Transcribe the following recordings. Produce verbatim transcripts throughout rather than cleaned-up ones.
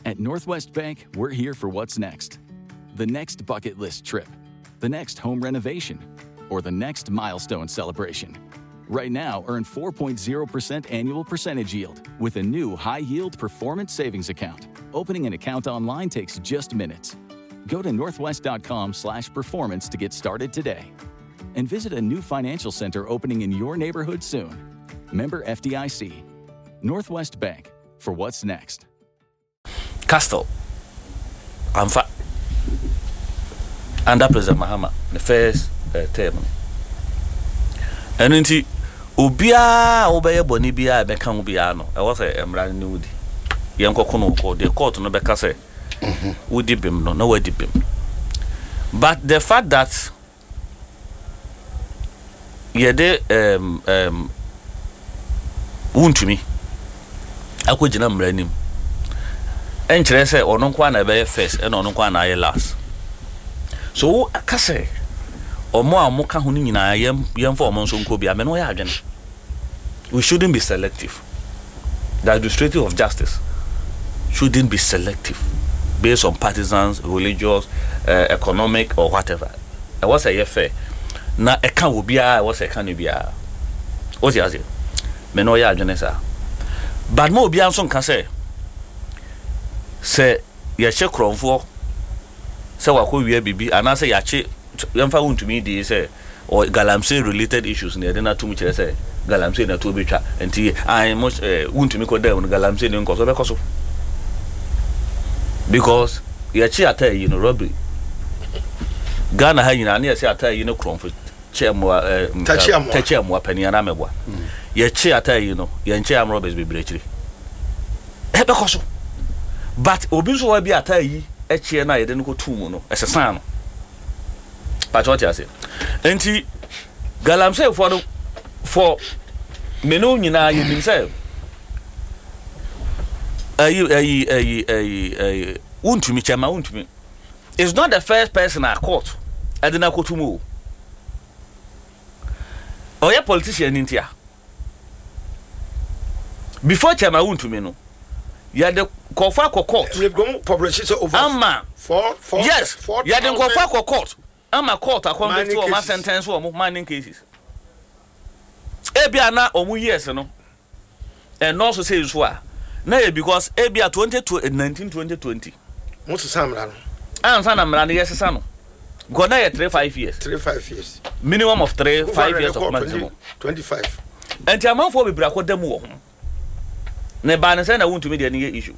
At Northwest Bank, we're here for what's next. The next bucket list trip, the next home renovation, or the next milestone celebration. Right now, earn four point zero percent annual percentage yield with a new high-yield performance savings account. Opening an account online takes just minutes. Go to northwest.com slash performance to get started today. And visit a new financial center opening in your neighborhood soon. Member F D I C. Northwest Bank, for what's next. Castle. I'm fa- Under President Mahama, the first uh, term. And indeed, Ubia obey Bonibia become Ubiano. I was a brand new young cocono, the court no becase. We dip him, no, nowhere dip him. But the fact that yeah, they um um wound to me, I could jam him. And Teresa or no one ever first and on one eye last. So, I can say, or more Moka Hunin, I am young for Monson Kobe, I mean, again. We shouldn't be selective. The administrative of justice shouldn't be selective based on partisans, religious, uh, economic, or whatever. I was a fair. Now, a can will be I was a can be a. What's the other? Menoya Janessa. But more Bianson can say, say, ya check for. So I could be B and I say, I check. Young found to me, they say, or Galamsey related issues near dinner too much. I say, Galamsey na two bicha, and tea. I must want to make a down Galamsey in Kosovo. Because ya chi ata you know robbery. Ghana ha nyina na ya say ata you know cromfort. Chiamwa eh tachiamwa pani na mebwa. Ya chi ata you know, ya nchi am robbers be brechiri. E be koso. But obi so wa bi ata yi e chi na ye de no tu mu no. Esesa no. But what you say? Enti Galamsey for the for menu nyina you himself. Ayi ayi ayi ayi ayi untumi chama untumi. It's not the first person I caught. I didn't go to move. Oh, yeah, politician in here. Before chama untumi no. Ya de kofa ko court. We've gone publish over. Ama four four yes. four. Ya de kofa ko court. Ama court according to my sentence for mining cases. Ebia na omu years no. And also say so ah. Na because Ebia twenty nineteen twenty twenty. What's the same now? Answer na mrani yes sano. Go na ye three five years. three five years. Minimum of three five years of maximum. twenty-five. And the amount for be bra ko dem wo. Na ba na say na won to me dey any issue.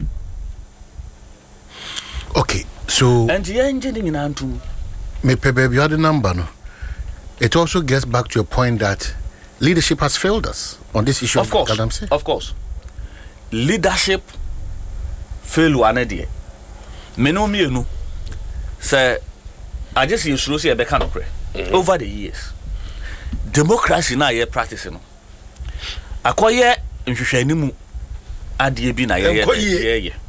Okay, so and the engine in antum. Me pebe you had the number no. It also gets back to your point that leadership has failed us on this issue. Of course, of, of course. Leadership fail one day. Me no me no. Say, I just use to say a bekan okre. Over the years, democracy na ye practicing. Akoye nhwehwe animu ade bi na ye ye ye.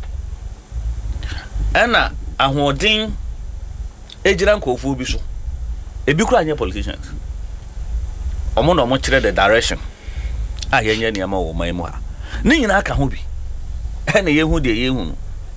Ena ahoden ejira nkofu bi so. Ebi kura anya politicians. Omo no mo kire the direction. Ah ye nya niam wo man mu ha. Ni nyina aka ho bi. Ena ye hu de ye hu.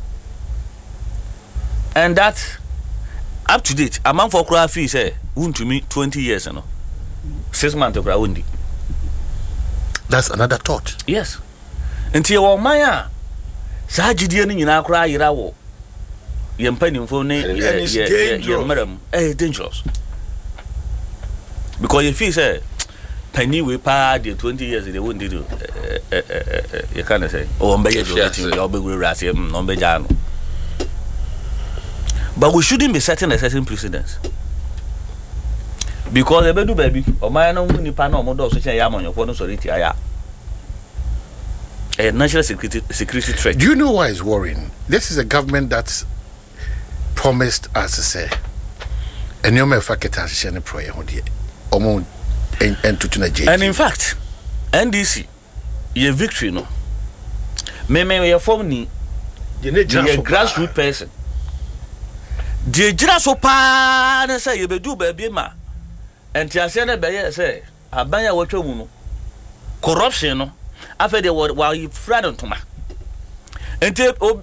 And that up to date, a man for cry fee say won to me twenty years no. six months of wundi. That's another thought. Yes. Until wo man a sa gidie ni nyina kura yira wo. Ye mpanimfo ne ye ye maram eh dangerous. Because if you say penny we pa the twenty years they won't do eh eh you can't say oh mbe ye do thing you be we rase no mbe ja no. But we shouldn't be setting a certain precedence. Because ebe do baby o man no nipa na omodo so chen ya amonyofo no sorry ti aya. A national security security threat. Do you know why it's worrying? This is a government that's promised us to say and you may faketa share prayer omo and to Nigeria. And in fact, N D C ye victory no. Me me ye form ni ye grassroots person. The jira so pa na say ye be do baby ma. Enti ase na be ye say abanya wotwa mu no. Corruption no. Afa de wa fra ntoma. Enti